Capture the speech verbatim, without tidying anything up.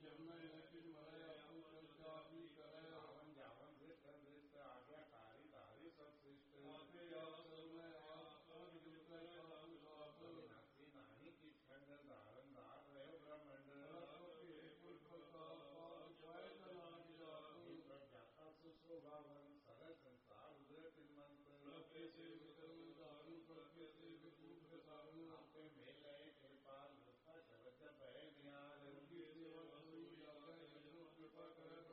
जन्म किन मरे आपू चर्चा भी करे जावन जावन दृष्ट दृष्ट आज्ञाकारी धारी सब सृष्ट आपे आप सब में आप सब जुलकर साधु साधु नासी नाही की खंड धारण धार रहे ब्रह्मंड जाता सुशोभावन सरल संसार उदय तिलमंत्र आपके मेल कृपा शब्द भय निहार कृपा कर